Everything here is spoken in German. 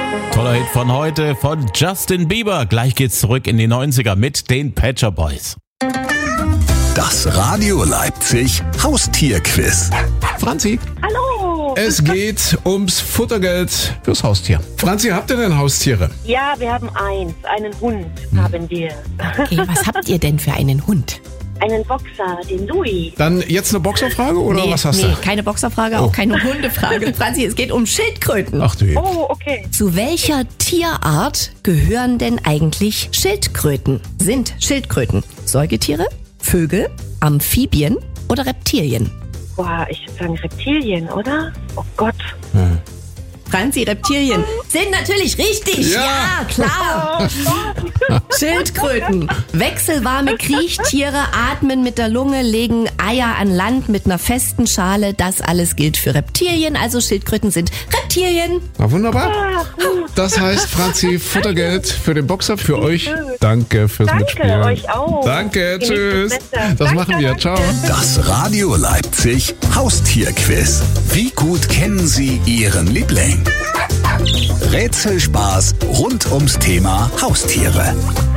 Toller Hit von heute von Justin Bieber. Gleich geht's zurück in die 90er mit den Pet Shop Boys. Das Radio Leipzig Haustierquiz. Franzi, Hallo! es geht ums Futtergeld fürs Haustier. Franzi, habt ihr denn Haustiere? Ja, wir haben einen Hund haben wir. Okay, was habt ihr denn für einen Hund? Einen Boxer, den Louis. Dann jetzt eine Boxerfrage oder was hast du? keine Boxerfrage, auch keine Hundefrage. Franzi, es geht um Schildkröten. Ach du je. Oh, okay. Zu welcher Tierart gehören denn eigentlich Schildkröten? Sind Schildkröten Säugetiere, Vögel, Amphibien oder Reptilien? Boah, ich würde sagen Reptilien, oder? Oh Gott. Franzi, Reptilien sind natürlich richtig. Ja. Klar. Schildkröten. Wechselwarme Kriechtiere, atmen mit der Lunge, legen Eier an Land mit einer festen Schale. Das alles gilt für Reptilien. Also Schildkröten sind Reptilien. Na wunderbar. Das heißt, Franzi, Futtergeld für den Boxer, für euch. Danke fürs Mitspielen. Danke, euch auch. Danke, Genießt tschüss. das Wetter. Das Danke, machen wir. danke. Ciao. Das Radio Leipzig Haustierquiz. Wie gut kennen Sie Ihren Liebling? Rätselspaß rund ums Thema Haustiere.